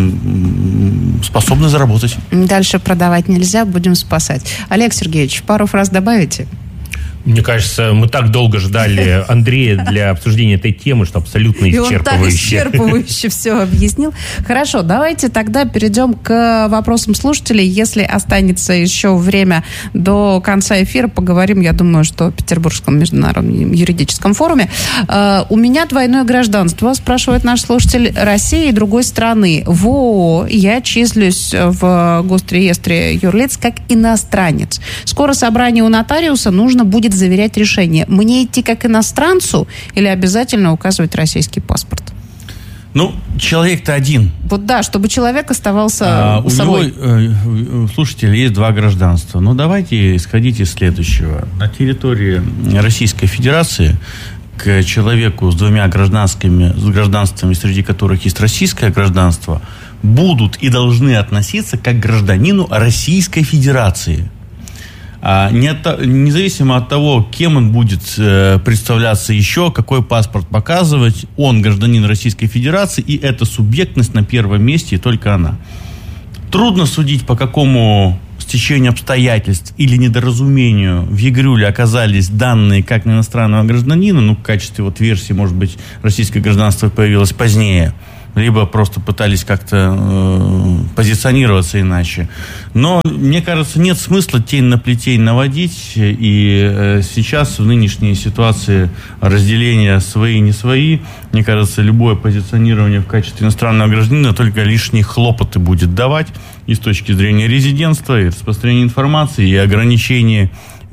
смыслом способны заработать. Дальше продавать нельзя, будем спасать. Олег Сергеевич, пару фраз добавите? Мне кажется, мы так долго ждали Андрея для обсуждения этой темы, что абсолютно исчерпывающе. И он так исчерпывающе все объяснил. Хорошо, давайте тогда перейдем к вопросам слушателей. Если останется еще время до конца эфира, поговорим, я думаю, что в Петербургском международном юридическом форуме. У меня двойное гражданство, спрашивает наш слушатель, России и другой страны. В ООО я числюсь в госреестре юрлиц как иностранец. Скоро собрание у нотариуса, нужно будет заверять решение. Мне идти как иностранцу или обязательно указывать российский паспорт? Ну, человек-то один. Вот да, чтобы человек оставался а, собой. У него, э, у слушателя есть два гражданства. Но давайте исходить из следующего. На территории Российской Федерации к человеку с двумя гражданскими, с гражданствами, среди которых есть российское гражданство, будут и должны относиться как к гражданину Российской Федерации. А не от, независимо от того, кем он будет э, представляться еще, какой паспорт показывать, он гражданин Российской Федерации, и эта субъектность на первом месте, и только она. Трудно судить, по какому стечению обстоятельств или недоразумению в ЕГРЮЛе оказались данные как на иностранного гражданина, ну, в качестве вот версии, может быть, российское гражданство появилось позднее, либо просто пытались как-то э, позиционироваться иначе. Но, мне кажется, нет смысла тень на плетень наводить, и э, сейчас в нынешней ситуации разделения свои и не свои, мне кажется, любое позиционирование в качестве иностранного гражданина только лишние хлопоты будет давать и с точки зрения резидентства, и распространения информации, и ограничения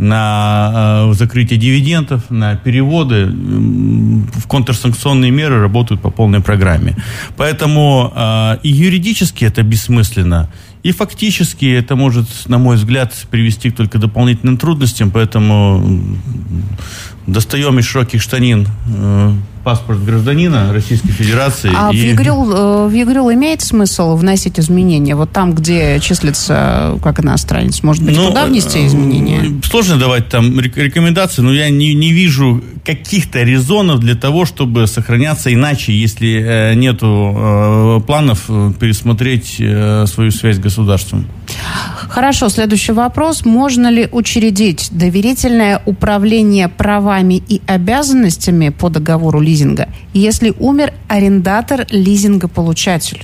на э, закрытие дивидендов, на переводы. В контрсанкционные меры работают по полной программе. Поэтому э, и юридически это бессмысленно, и фактически это может, на мой взгляд, привести к только дополнительным трудностям. Поэтому достаем из широких штанин э, паспорт гражданина Российской Федерации. А и... в ЕГРЮЛ, в ЕГРЮЛ имеет смысл вносить изменения? Вот там, где числится как иностранец, может быть, ну, туда внести изменения? Сложно давать там рекомендации, но я не, не вижу каких-то резонов для того, чтобы сохраняться иначе, если э, нету э, планов пересмотреть э, свою связь с государством. Хорошо, следующий вопрос. Можно ли учредить доверительное управление правами и обязанностями по договору лизинга, если умер арендатор-лизингополучатель?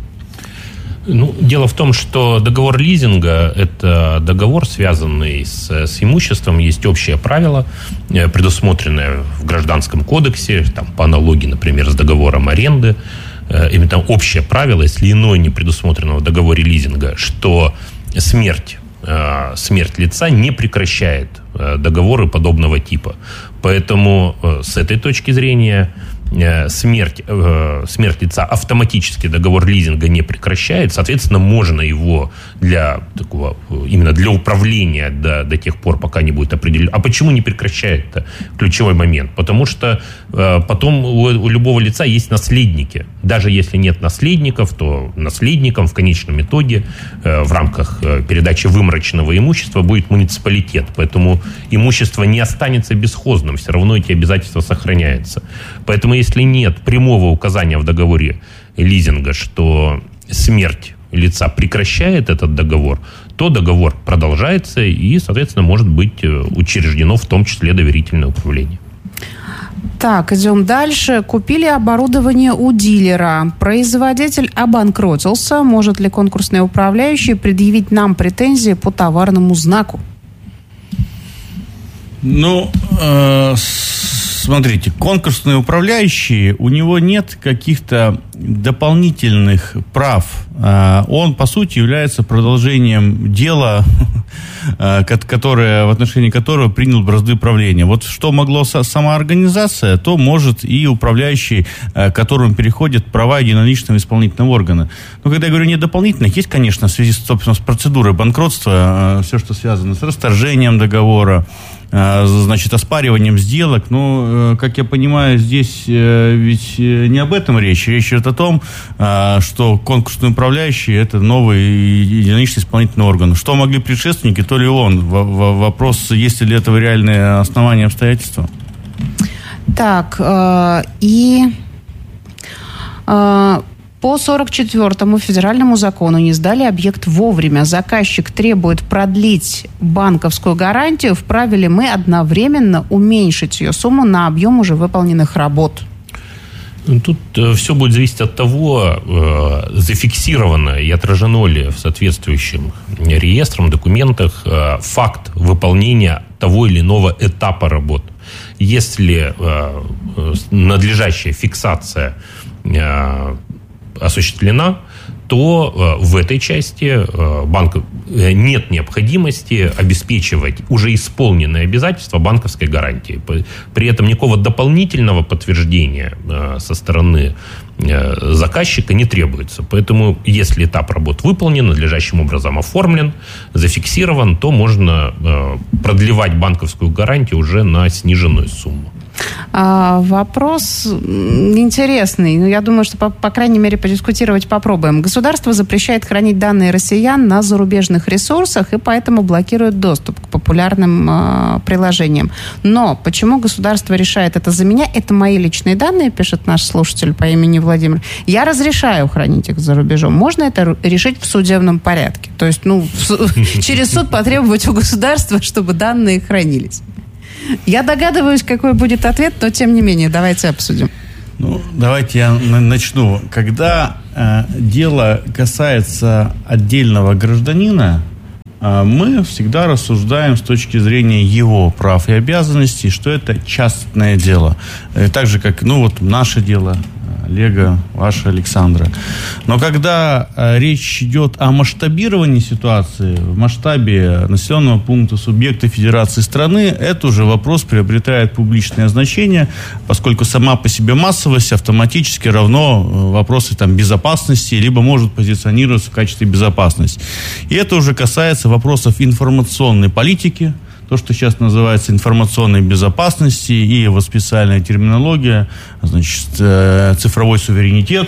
Ну, дело в том, что договор лизинга – это договор, связанный с, с имуществом. Есть общее правило, предусмотренное в Гражданском кодексе, там, по аналогии, например, с договором аренды. Именно общее правило, если иное не предусмотрено в договоре лизинга, что смерть, смерть лица не прекращает договоры подобного типа. Поэтому с этой точки зрения смерть, смерть лица автоматически договор лизинга не прекращает. Соответственно, можно его для такого, именно для управления до, до тех пор, пока не будет определено. А почему не прекращает-то? Ключевой момент. Потому что потом у, у любого лица есть наследники. Даже если нет наследников, то наследником в конечном итоге в рамках передачи выморочного имущества будет муниципалитет. Поэтому имущество не останется бесхозным. Все равно эти обязательства сохраняются. Поэтому если нет прямого указания в договоре лизинга, что смерть лица прекращает этот договор, то договор продолжается и, соответственно, может быть учреждено в том числе доверительное управление. Так, идем дальше. Купили оборудование у дилера. Производитель обанкротился. Может ли конкурсный управляющий предъявить нам претензии по товарному знаку? Ну, э, смотрите, конкурсные управляющие, у него нет каких-то дополнительных прав. Э, он, по сути, является продолжением дела, э, которое, в отношении которого принял бразды правления. Вот что могло сама организация, то может и управляющий, э, которому переходят права единоличного исполнительного органа. Но когда я говорю не дополнительных, есть, конечно, в связи, собственно, с процедурой банкротства, э, все, что связано с расторжением договора, значит, оспариванием сделок. Но, как я понимаю, здесь ведь не об этом речь. Речь идет о том, что конкурсный управляющий – это новый единоличный исполнительный орган. Что могли предшественники, то ли он. Вопрос, есть ли этого реальные основания и обстоятельства. Так, и... по сорок четвёртому федеральному закону не сдали объект вовремя. Заказчик требует продлить банковскую гарантию. Вправе ли мы одновременно уменьшить ее сумму на объем уже выполненных работ? Тут э, все будет зависеть от того, э, зафиксировано и отражено ли в соответствующем реестрам, документах э, факт выполнения того или иного этапа работ. Если э, надлежащая фиксация э, осуществлена, то э, в этой части э, банка э, нет необходимости обеспечивать уже исполненные обязательства банковской гарантии. При этом никакого дополнительного подтверждения э, со стороны э, заказчика не требуется. Поэтому, если этап работ выполнен, надлежащим образом оформлен, зафиксирован, то можно э, продлевать банковскую гарантию уже на сниженную сумму. А, вопрос интересный. Ну, я думаю, что, по, по крайней мере, подискутировать попробуем. Государство запрещает хранить данные россиян на зарубежных ресурсах и поэтому блокирует доступ к популярным э, приложениям. Но почему государство решает это за меня? Это мои личные данные, пишет наш слушатель по имени Владимир. Я разрешаю хранить их за рубежом. Можно это решить в судебном порядке? То есть, ну, через суд потребовать у государства, чтобы данные хранились. Я догадываюсь, какой будет ответ, но тем не менее, давайте обсудим. Ну, давайте я начну. Когда э, дело касается отдельного гражданина, э, мы всегда рассуждаем с точки зрения его прав и обязанностей, что это частное дело. Э, так же, как, ну, вот наше дело, Олега, ваше, Александра. Но когда э, речь идет о масштабировании ситуации, в масштабе населенного пункта, субъекта федерации страны, это уже вопрос приобретает публичное значение, поскольку сама по себе массовость автоматически равно вопросы там, безопасности, либо может позиционироваться в качестве безопасности. И это уже касается вопросов информационной политики, то, что сейчас называется информационной безопасности, и вот специальная терминология, значит, цифровой суверенитет.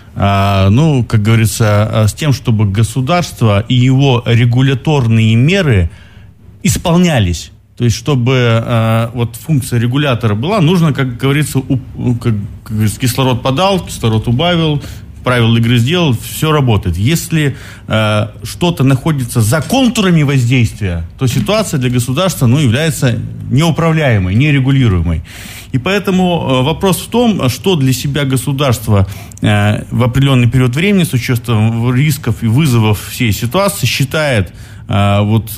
Ну, как говорится, с тем, чтобы государство и его регуляторные меры исполнялись. То есть, чтобы вот функция регулятора была, нужно, как говорится, как говорится, кислород подал, кислород убавил, правила игры сделал, все работает. Если э, что-то находится за контурами воздействия, то ситуация для государства, ну, является неуправляемой, нерегулируемой. И поэтому э, вопрос в том, что для себя государство э, в определенный период времени с учетом рисков и вызовов всей ситуации считает э, вот,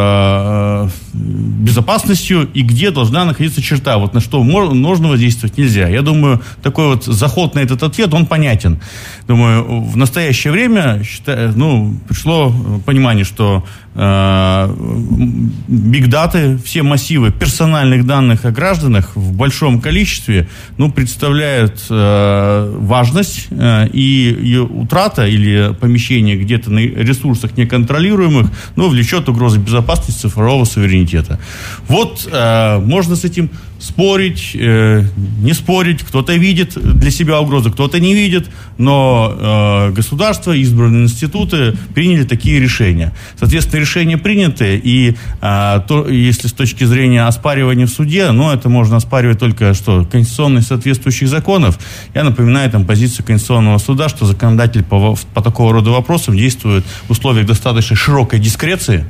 э, безопасностью и где должна находиться черта, вот на что можно воздействовать, нельзя. Я думаю, такой вот заход на этот ответ, он понятен. Думаю, в настоящее время считаю, ну, пришло понимание, что биг-даты, все массивы персональных данных о гражданах в большом количестве, ну, представляют э, важность, э, и ее утрата или помещение где-то на ресурсах неконтролируемых, ну, влечет угрозы безопасности цифрового суверенитета. Вот э, можно с этим спорить, э, не спорить, кто-то видит для себя угрозу, кто-то не видит, но э, государство, избранные институты приняли такие решения. Соответственно, решения приняты, и э, то, если с точки зрения оспаривания в суде, ну, это можно оспаривать только что конституционных соответствующих законов. Я напоминаю там позицию Конституционного суда, что законодатель по, по такого рода вопросам действует в условиях достаточно широкой дискреции,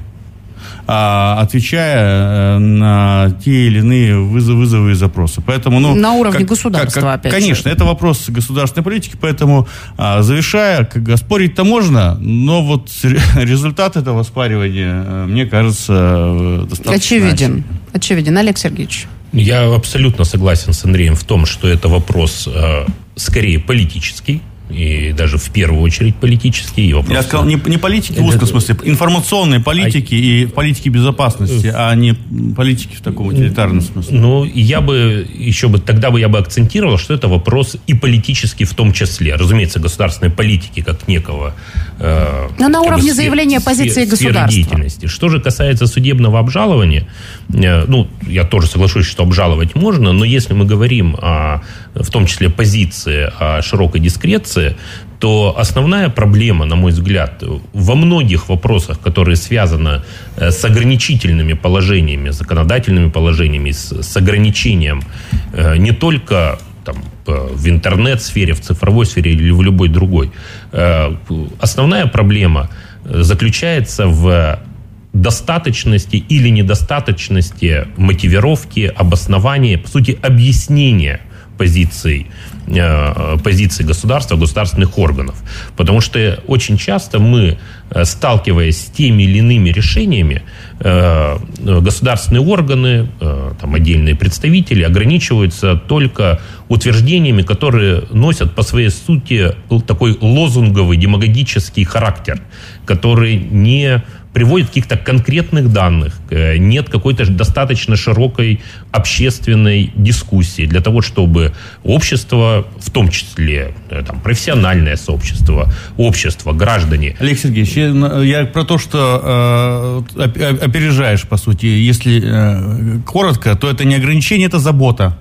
отвечая на те или иные вызовы, вызовы и запросы. Поэтому, ну, на уровне как, государства, как, опять конечно, же. Это вопрос государственной политики, поэтому, завершая, как, спорить-то можно, но вот результат этого оспаривания, мне кажется, достаточно очевиден. Очевиден. Олег Сергеевич. Я абсолютно согласен с Андреем в том, что это вопрос э, скорее политический, и даже в первую очередь политические. И вопросы... Я сказал, не, не политики в узком смысле, информационной политики а... и политики безопасности, а не политики в таком утилитарном смысле. Ну, я бы еще бы, тогда бы я бы акцентировал, что это вопрос и политический в том числе. Разумеется, государственной политики как некого... Э, Но на уровне сфер, заявления позиции сфер, государства. Деятельности. Что же касается судебного обжалования, э, ну, я тоже соглашусь, что обжаловать можно, но если мы говорим о, в том числе, позиции о широкой дискреции, то основная проблема, на мой взгляд, во многих вопросах, которые связаны с ограничительными положениями, законодательными положениями, с, с ограничением не только там, в интернет-сфере, в цифровой сфере или в любой другой. Основная проблема заключается в достаточности или недостаточности мотивировки, обоснования, по сути, объяснения позиций, позиций государства, государственных органов. Потому что очень часто мы, сталкиваясь с теми или иными решениями, государственные органы, там, отдельные представители ограничиваются только утверждениями, которые носят по своей сути такой лозунговый, демагогический характер, который не приводит каких-то конкретных данных, нет какой-то достаточно широкой общественной дискуссии для того, чтобы общество, в том числе там, профессиональное сообщество, общество, граждане... Олег Сергеевич, я, я про то, что э, опережаешь, по сути. Если э, коротко, то это не ограничение, это забота.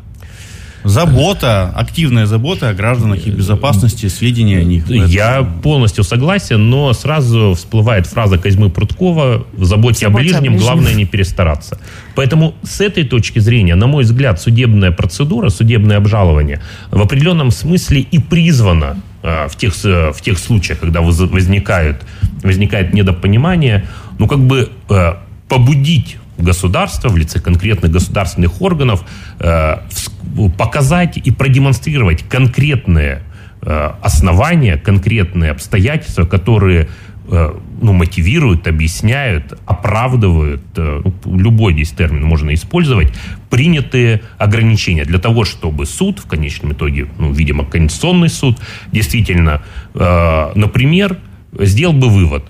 Забота, активная забота о гражданах и безопасности, сведения о них. Я полностью согласен, но сразу всплывает фраза Козьмы Прудкова: в заботе о ближнем главное не перестараться. Поэтому с этой точки зрения, на мой взгляд, судебная процедура, судебное обжалование в определенном смысле и призвано в тех, в тех случаях, когда возникают, возникает недопонимание, ну как бы побудить государства в лице конкретных государственных органов э, показать и продемонстрировать конкретные э, основания, конкретные обстоятельства, которые э, ну, мотивируют, объясняют, оправдывают, э, ну, любой здесь термин можно использовать, принятые ограничения для того, чтобы суд, в конечном итоге, ну, видимо, Конституционный суд, действительно, э, например, сделал бы вывод,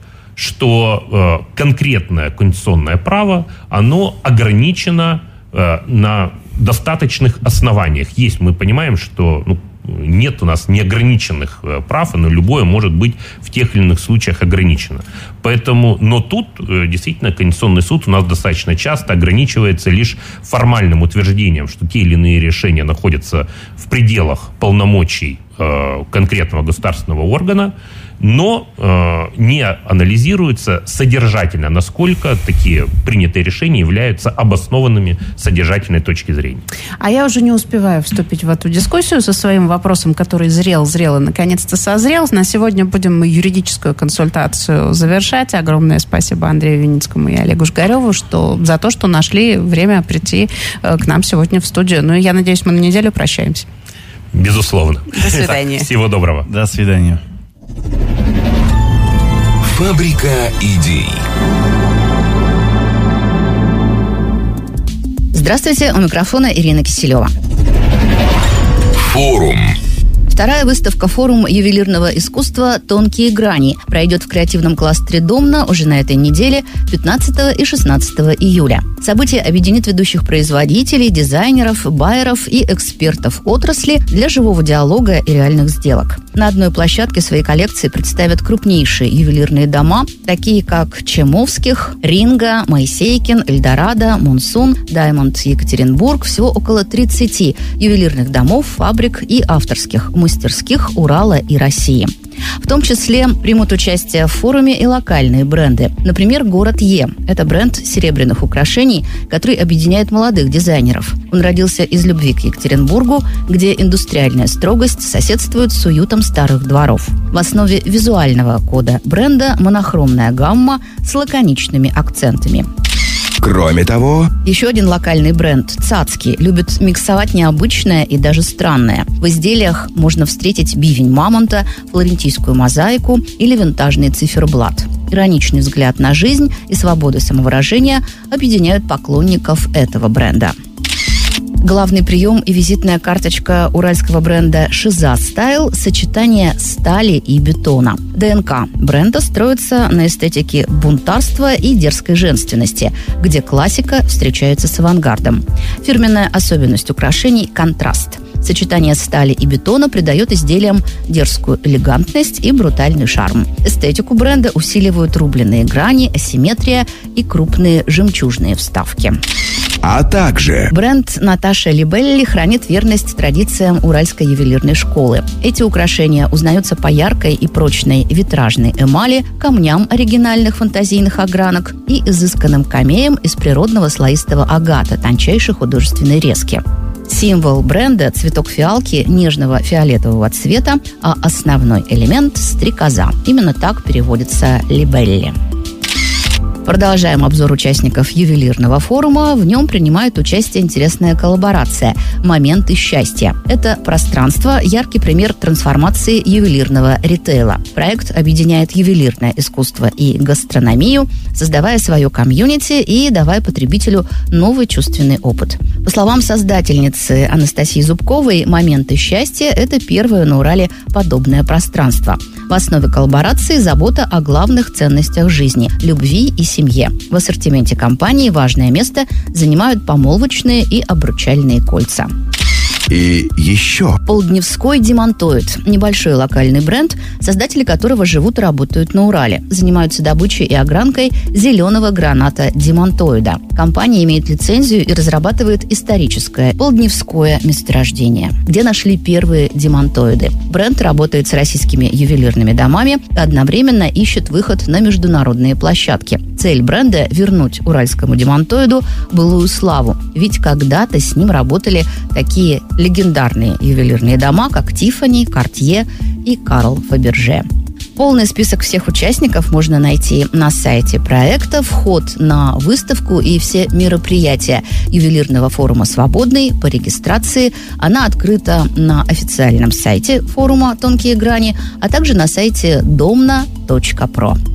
что э, конкретное конституционное право, оно ограничено э, на достаточных основаниях. Есть, мы понимаем, что ну, нет у нас неограниченных э, прав, но любое может быть в тех или иных случаях ограничено. Поэтому, но тут э, действительно Конституционный суд у нас достаточно часто ограничивается лишь формальным утверждением, что те или иные решения находятся в пределах полномочий э, конкретного государственного органа, но э, не анализируется содержательно, насколько такие принятые решения являются обоснованными с содержательной точки зрения. А я уже не успеваю вступить в эту дискуссию со своим вопросом, который зрел, зрел и наконец-то созрел. На сегодня будем мы юридическую консультацию завершать. Огромное спасибо Андрею Винницкому и Олегу Жигареву что, за то, что нашли время прийти э, к нам сегодня в студию. Ну и я надеюсь, мы на неделю прощаемся. Безусловно. До свидания. Всего доброго. До свидания. Фабрика идей. Здравствуйте, у микрофона Ирина Киселева. Форум. Вторая выставка «Форум ювелирного искусства. Тонкие грани» пройдет в креативном кластере «Домна» уже на этой неделе, пятнадцатого и шестнадцатого июля. Событие объединит ведущих производителей, дизайнеров, байеров и экспертов отрасли для живого диалога и реальных сделок. На одной площадке свои коллекции представят крупнейшие ювелирные дома, такие как Чемовских, Ринга, Моисейкин, Эльдорадо, Монсун, Даймонд Екатеринбург. Всего около тридцати ювелирных домов, фабрик и авторских мастерских Урала и России. В том числе примут участие в форуме и локальные бренды. Например, «Город Е». Это бренд серебряных украшений, который объединяет молодых дизайнеров. Он родился из любви к Екатеринбургу, где индустриальная строгость соседствует с уютом старых дворов. В основе визуального кода бренда монохромная гамма с лаконичными акцентами. Кроме того, еще один локальный бренд «Цацки» любит миксовать необычное и даже странное. В изделиях можно встретить бивень мамонта, флорентийскую мозаику или винтажный циферблат. Ироничный взгляд на жизнь и свобода самовыражения объединяют поклонников этого бренда. Главный прием и визитная карточка уральского бренда «Шиза Стайл» – сочетание стали и бетона. ДНК бренда строится на эстетике бунтарства и дерзкой женственности, где классика встречается с авангардом. Фирменная особенность украшений – контраст. Сочетание стали и бетона придает изделиям дерзкую элегантность и брутальный шарм. Эстетику бренда усиливают рубленые грани, асимметрия и крупные жемчужные вставки. А также бренд Наташа Либелли хранит верность традициям уральской ювелирной школы. Эти украшения узнаются по яркой и прочной витражной эмали, камням оригинальных фантазийных огранок и изысканным камеям из природного слоистого агата тончайшей художественной резки. Символ бренда – цветок фиалки нежного фиолетового цвета, а основной элемент – стрекоза. Именно так переводится либелли. Продолжаем обзор участников ювелирного форума. В нем принимает участие интересная коллаборация «Моменты счастья». Это пространство – яркий пример трансформации ювелирного ритейла. Проект объединяет ювелирное искусство и гастрономию, создавая свое комьюнити и давая потребителю новый чувственный опыт. По словам создательницы Анастасии Зубковой, «Моменты счастья» – это первое на Урале подобное пространство. В основе коллаборации забота о главных ценностях жизни – любви и семье. В ассортименте компании важное место занимают помолвочные и обручальные кольца. И еще. Полдневской демонтоид. Небольшой локальный бренд, создатели которого живут и работают на Урале. Занимаются добычей и огранкой зеленого граната демонтоида. Компания имеет лицензию и разрабатывает историческое полдневское месторождение, где нашли первые демонтоиды. Бренд работает с российскими ювелирными домами и одновременно ищет выход на международные площадки. Цель бренда – вернуть уральскому демонтоиду былую славу. Ведь когда-то с ним работали такие легендарные ювелирные дома, как Тиффани, Картье и Карл Фаберже. Полный список всех участников можно найти на сайте проекта. Вход на выставку и все мероприятия ювелирного форума свободный по регистрации. Она открыта на официальном сайте форума «Тонкие грани», а также на сайте домна точка про.